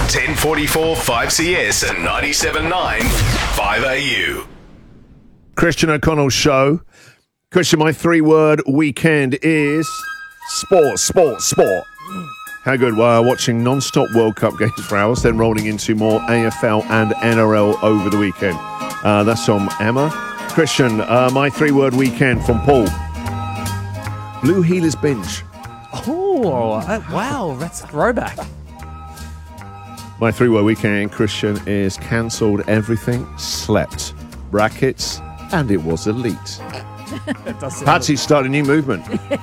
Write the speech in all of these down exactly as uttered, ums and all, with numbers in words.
ten forty-four five C S and ninety-seven point nine five A U. Christian O'Connell Show. Christian, my three-word weekend is sport, sport, sport. How good? Well, watching non-stop World Cup games for hours, then rolling into more A F L and N R L over the weekend. Uh, that's from Emma. Christian, uh, my three-word weekend from Paul. Blue Heelers binge. Oh, uh, wow, that's a throwback. My three-word weekend, Christian, is cancelled everything, slept, brackets, and it was elite. Patsy started a new movement.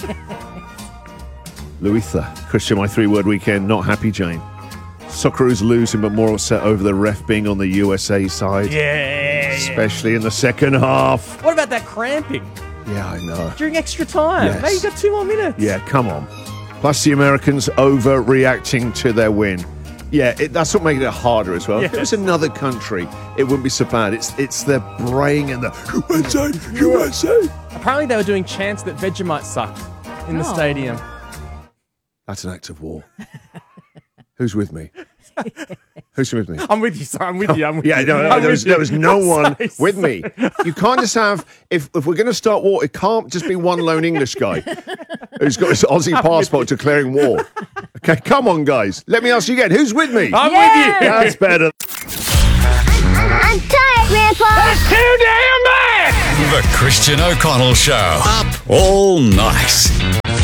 Louisa. Christian, my three-word weekend, not happy Jane. Socceroos losing, but more upset over the ref being on the U S A side. Yeah, Especially in the second half. What about that cramping Yeah, I know. during extra time? Yes. Hey, you got two more minutes. Yeah, come on. Plus the Americans overreacting to their win. Yeah, it, that's what makes it harder as well. If it was another country, it wouldn't be so bad. It's it's their braying and the U S A, U S A. Apparently they were doing chants that Vegemite sucked in the Oh. stadium. That's an act of war. Who's with me? Who's with me? I'm with you, son. I'm with you. I'm with Yeah, you. no, no, I'm there with was you. there was no I'm one sorry, with me. You can't just have if if we're going to start war, it can't just be one lone English guy who's got his Aussie passport declaring war. Okay, come on, guys. Let me ask you again. Who's with me? I'm Yeah. with you. That's better. I'm tired, Grandpa. The Christian O'Connell Show. Up all night.